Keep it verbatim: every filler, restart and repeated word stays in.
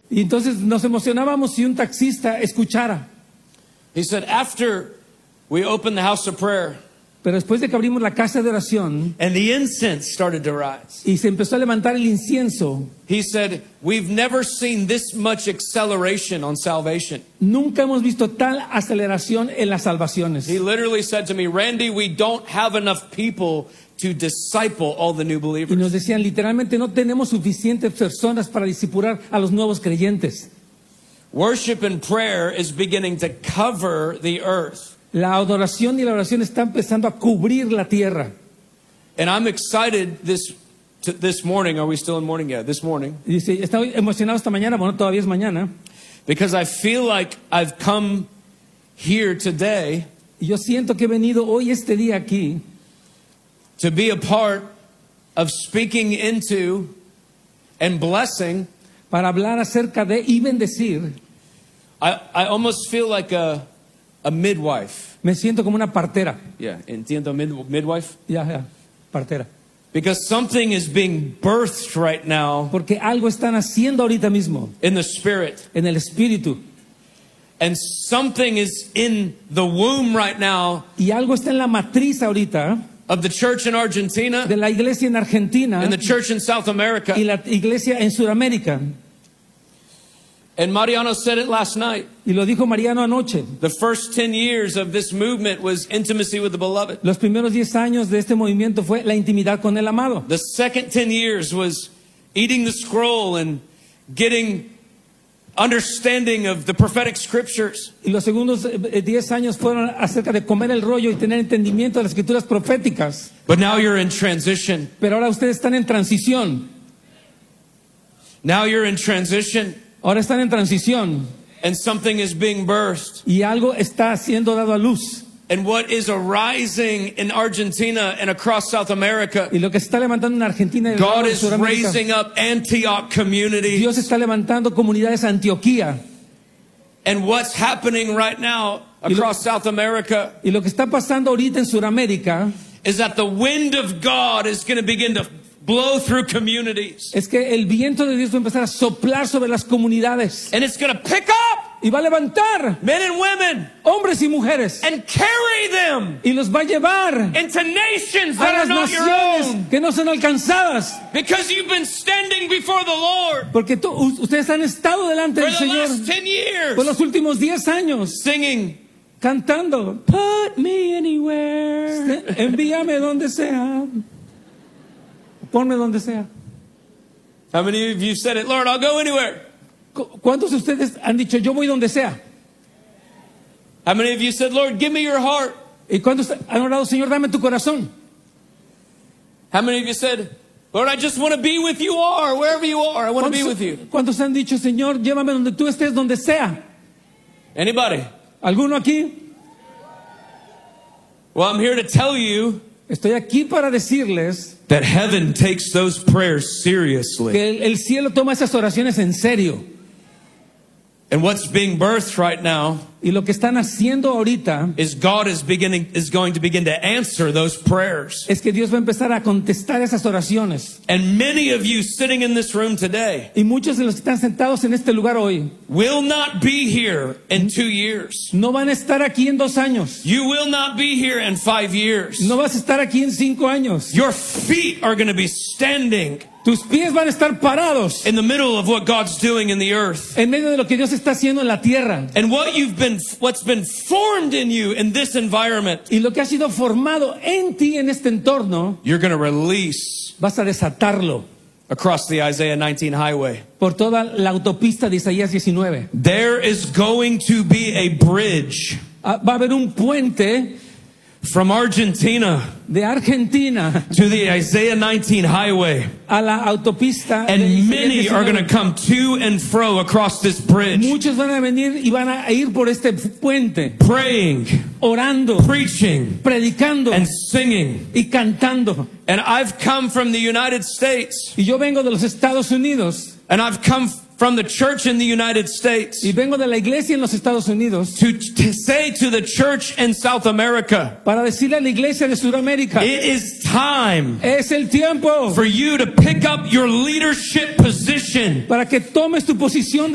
Y entonces nos emocionábamos si un taxista escuchara. He said, after we opened the house of prayer, Pero después de que abrimos la casa de oración and the incense started to rise, y se empezó a levantar el incienso, he said, we've never seen this much acceleration on salvation. nunca hemos visto tal aceleración en las salvaciones. He literally said to me, Randy, we don't have enough people to disciple all the new Y believers. nos decían, literalmente no tenemos suficientes personas para discipular a los nuevos creyentes. Worship and prayer is beginning to cover the earth. La adoración y la oración están empezando a cubrir la tierra. And I'm excited this to, this morning. Are we still in morning? Yeah, this morning. Y dice, estoy emocionado esta mañana, bueno, todavía es mañana. Because I feel like I've come here today Y yo siento que he venido hoy, este día aquí, to be a part of speaking into and blessing. para hablar acerca de y bendecir. I, I almost feel like a, a midwife. Me siento como una partera. Yeah, entiendo mid, midwife? Ya, ya, partera. Because something is being birthed right now Porque algo están haciendo ahorita mismo, in the spirit. en el espíritu. And something is in the womb right now Y algo está en la matriz ahorita of the church in Argentina de la iglesia en Argentina and the church in South America. y la iglesia en Sudamérica. And Mariano said it last night. Y lo dijo Mariano anoche. The first ten years of this movement was intimacy with the beloved. Los primeros diez años de este movimiento fue la intimidad con el amado. The second ten years was eating the scroll and getting understanding of the prophetic scriptures. Y los segundos eh, diez años fueron acerca de comer el rollo y tener entendimiento de las escrituras proféticas. But now you're in transition. Pero ahora ustedes están en transición. Now you're in transition Ahora están en transición. and something is being birthed. Y algo está siendo dado a luz. And what is arising in Argentina and across South America, Y lo que se está levantando en Argentina y en God en is Sudamérica, raising up Antioch communities. Dios está levantando comunidades Antioquía. And what's happening right now across South America Y lo que está pasando ahorita en Sudamérica is that the wind of God is going to begin to blow through communities. es que el viento de Dios va a empezar a soplar sobre las comunidades And it's going to pick up y va a levantar men and women hombres y mujeres and carry them y los va a llevar into nations a that are las not your naciones own. que no son alcanzadas, Because you've been standing before the Lord porque tú- u- ustedes han estado delante for del the Señor last ten years por los últimos diez años singing, cantando, put me anywhere, envíame donde sea, ponme donde sea. how many of you said it, Lord, I'll go anywhere? ¿Cu- ¿Cuántos de ustedes han dicho, yo voy donde sea? How many of you said, Lord, give me your heart? ¿Y cuántos han orado, Señor, dame tu corazón? How many of you said, Lord, I just want to be with you are, wherever you are, I want to be with you? ¿Cuántos han dicho, Señor, llévame donde tú estés, donde sea? Anybody? ¿Alguno aquí? Well, I'm here to tell you Estoy aquí para decirles that heaven takes those prayers seriously. que el, el cielo toma esas oraciones en serio. And what's being birthed right now Y lo que están haciendo ahorita is God is beginning is going to begin to answer those prayers. es que Dios va a empezar a contestar esas oraciones. And many of you sitting in this room today Y muchos de los que están sentados en este lugar hoy will not be here in two years. no van a estar aquí en dos años. You will not be here in five years. No vas a estar aquí en cinco años. Your feet are going to be standing Tus pies van a estar parados in the middle of what God's doing in the earth. en medio de lo que Dios está haciendo en la tierra. And what you've been what's been formed in you in this environment, Y lo que ha sido formado en ti en este entorno, you're going to release vas a desatarlo across the Isaiah nineteen highway. por toda la autopista de Isaías diecinueve. There is going to be a bridge Ah, va a haber un puente from Argentina de Argentina to the Isaiah nineteen highway. a la autopista de And Isaías many are going to diecinueve. come to and fro across this bridge, Muchos van a venir y van a ir por este puente, praying, orando, preaching, predicando and singing. y cantando. And I've come from the United States, Y yo vengo de los Estados Unidos and I've come from the church in the United States y vengo de la iglesia en los Estados Unidos to, to say to the church in South America, para decirle a la iglesia de Sudamérica, it is time es el tiempo for you to pick up your leadership position para que tomes tu posición